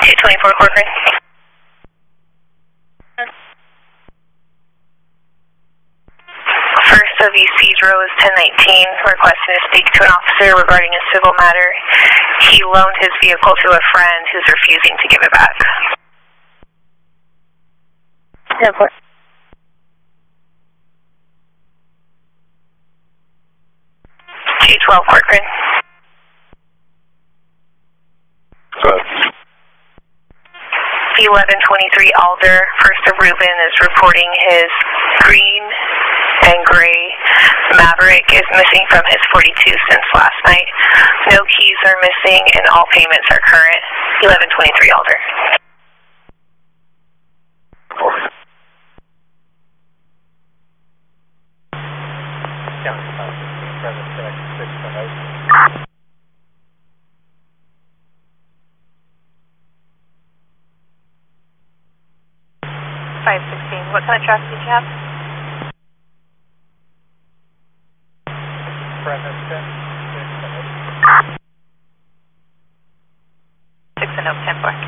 224 Corcoran. First of UC's row is 1019, requesting to speak to an officer regarding a civil matter. He loaned his vehicle to a friend who's refusing to give it back. 10-4. 212 Corcoran. Go ahead. 1123 Alder, First of Reuben, is reporting his green and gray Maverick is missing from his 42 since last night. No keys are missing and all payments are current. 1123 Alder. What kind of traffic did you have? 6 and 10-4.